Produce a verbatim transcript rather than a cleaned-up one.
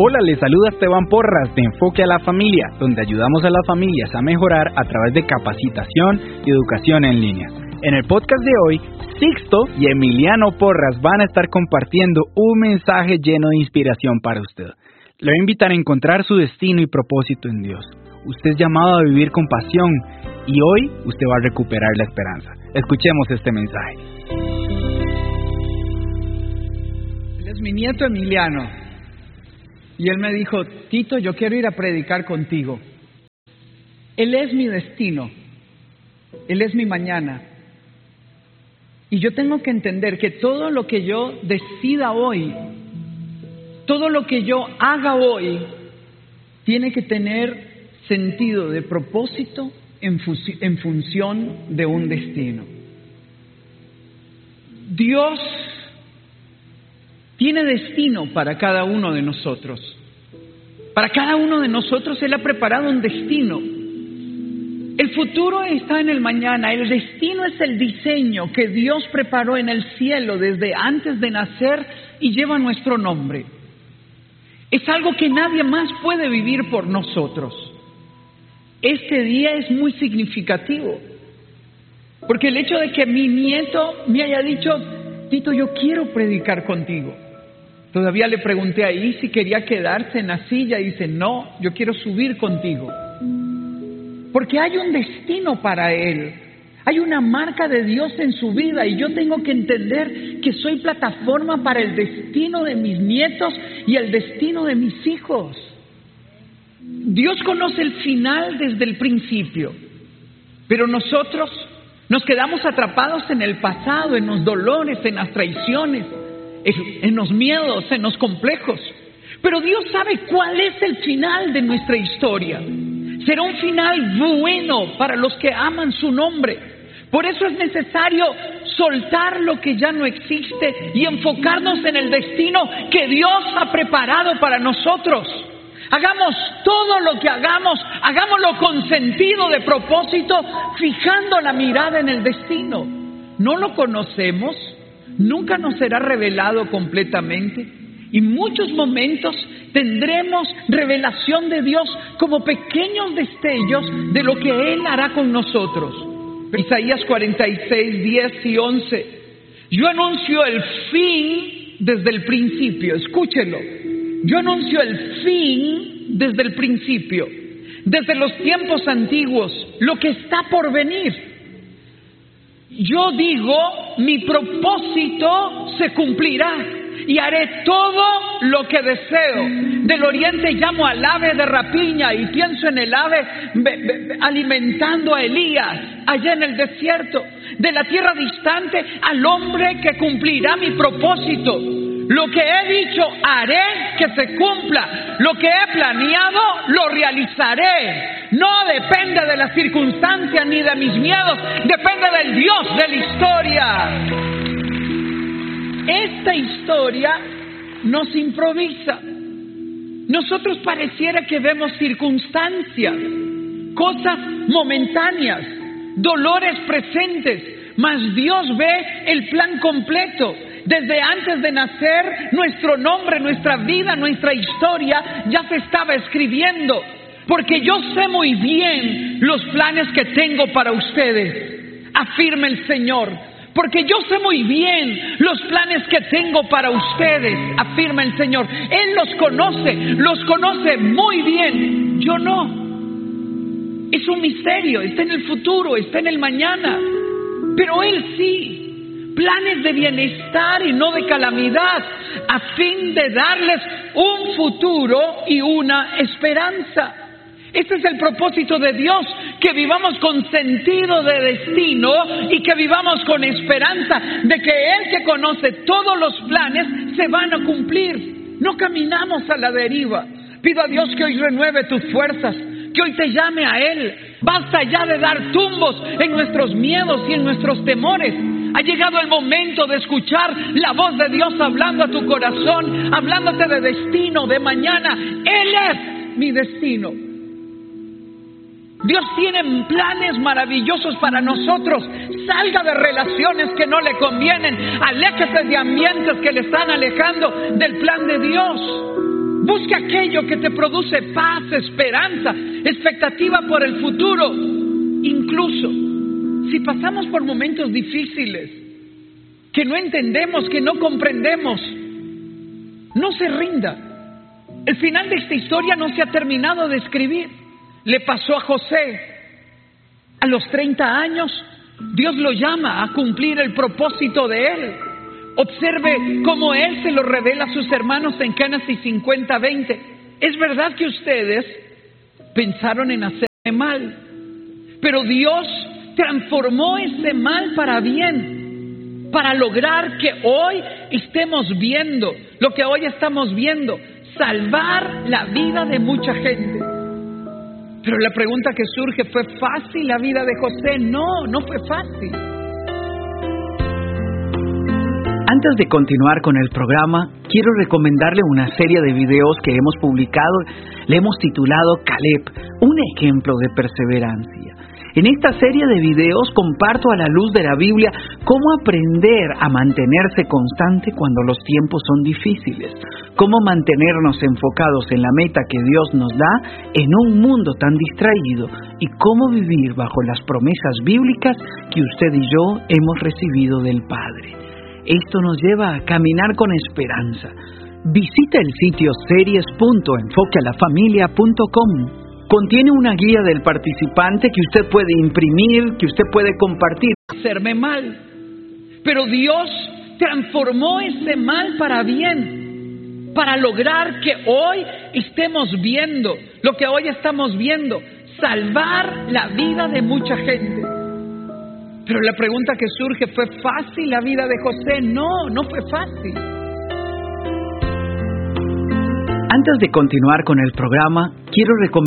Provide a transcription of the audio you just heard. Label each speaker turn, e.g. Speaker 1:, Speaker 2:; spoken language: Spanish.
Speaker 1: Hola, les saluda Esteban Porras de Enfoque a la Familia, donde ayudamos a las familias a mejorar a través de capacitación y educación en línea. En el podcast de hoy, Sixto y Emiliano Porras van a estar compartiendo un mensaje lleno de inspiración para usted. Le voy a invitar a encontrar su destino y propósito en Dios. Usted es llamado a vivir con pasión y hoy usted va a recuperar la esperanza. Escuchemos este mensaje.
Speaker 2: Él es mi nieto Emiliano. Y él me dijo, Tito, yo quiero ir a predicar contigo. Él es mi destino. Él es mi mañana. Y yo tengo que entender que todo lo que yo decida hoy, todo lo que yo haga hoy, tiene que tener sentido de propósito en, fu- en función de un destino. Dios tiene destino para cada uno de nosotros. Para cada uno de nosotros Él ha preparado un destino. El futuro está en el mañana. El destino es el diseño que Dios preparó en el cielo desde antes de nacer y lleva nuestro nombre. Es algo que nadie más puede vivir por nosotros. Este día es muy significativo, porque el hecho de que mi nieto me haya dicho, Tito, yo quiero predicar contigo. Todavía le pregunté ahí si quería quedarse en la silla y dice, no, yo quiero subir contigo. Porque hay un destino para él, hay una marca de Dios en su vida y yo tengo que entender que soy plataforma para el destino de mis nietos y el destino de mis hijos. Dios conoce el final desde el principio, pero nosotros nos quedamos atrapados en el pasado, en los dolores, en las traiciones, en los miedos, en los complejos. Pero Dios sabe cuál es el final de nuestra historia. Será un final bueno para los que aman su nombre. Por eso es necesario soltar lo que ya no existe y enfocarnos en el destino que Dios ha preparado para nosotros. Hagamos todo lo que hagamos, hagámoslo con sentido de propósito, fijando la mirada en el destino. No lo conocemos, nunca nos será revelado completamente. Y en muchos momentos tendremos revelación de Dios como pequeños destellos de lo que Él hará con nosotros. Isaías cuarenta y seis, diez y once. Yo anuncio el fin desde el principio, escúchelo. Yo anuncio el fin desde el principio, desde los tiempos antiguos, lo que está por venir. Yo digo, mi propósito se cumplirá y haré todo lo que deseo. Del oriente llamo al ave de rapiña y pienso en el ave be, be, alimentando a Elías allá en el desierto. De la tierra distante al hombre que cumplirá mi propósito. Lo que he dicho haré que se cumpla. Lo que he planeado lo realizaré. No depende de las circunstancias ni de mis miedos. Depende del Dios de la historia. Esta historia nos improvisa. Nosotros pareciera que vemos circunstancias, cosas momentáneas, dolores presentes, mas Dios ve el plan completo. Desde antes de nacer, nuestro nombre, nuestra vida, nuestra historia ya se estaba escribiendo. Porque yo sé muy bien los planes que tengo para ustedes, afirma el Señor. Porque yo sé muy bien los planes que tengo para ustedes, afirma el Señor. Él los conoce, los conoce muy bien. Yo no. Es un misterio, está en el futuro, está en el mañana. Pero Él sí. Planes de bienestar y no de calamidad, a fin de darles un futuro y una esperanza. Este es el propósito de Dios, que vivamos con sentido de destino y que vivamos con esperanza de que Él, que conoce todos los planes, se van a cumplir. No caminamos a la deriva. Pido a Dios que hoy renueve tus fuerzas, que hoy te llame a Él. Basta ya de dar tumbos en nuestros miedos y en nuestros temores. Ha llegado el momento de escuchar la voz de Dios hablando a tu corazón, hablándote de destino, de mañana. Él es mi destino. Dios tiene planes maravillosos para nosotros. Salga de relaciones que no le convienen. Aléjese de ambientes que le están alejando del plan de Dios. Busca aquello que te produce paz, esperanza, expectativa por el futuro. Incluso si pasamos por momentos difíciles, que no entendemos, que no comprendemos, no se rinda. El final de esta historia no se ha terminado de escribir. Le pasó a José. A los treinta años, Dios lo llama a cumplir el propósito de él. Observe cómo él se lo revela a sus hermanos en Génesis cincuenta veinte. Es verdad que ustedes pensaron en hacerme mal, pero Dios transformó ese mal para bien, para lograr que hoy estemos viendo lo que hoy estamos viendo, salvar la vida de mucha gente. Pero la pregunta que surge, ¿fue fácil la vida de José? No, no fue fácil.
Speaker 1: Antes de continuar con el programa, quiero recomendarle una serie de videos que hemos publicado. Le hemos titulado Caleb, un ejemplo de perseverancia. En esta serie de videos comparto a la luz de la Biblia cómo aprender a mantenerse constante cuando los tiempos son difíciles, cómo mantenernos enfocados en la meta que Dios nos da en un mundo tan distraído y cómo vivir bajo las promesas bíblicas que usted y yo hemos recibido del Padre. Esto nos lleva a caminar con esperanza. Visita el sitio series punto enfoque a la familia punto com. Contiene una guía del participante que usted puede imprimir, que usted puede compartir.
Speaker 2: Hacerme mal, pero Dios transformó ese mal para bien, para lograr que hoy estemos viendo lo que hoy estamos viendo, salvar la vida de mucha gente. Pero la pregunta que surge, ¿fue fácil la vida de José? No, no fue fácil.
Speaker 1: Antes de continuar con el programa, quiero recomendar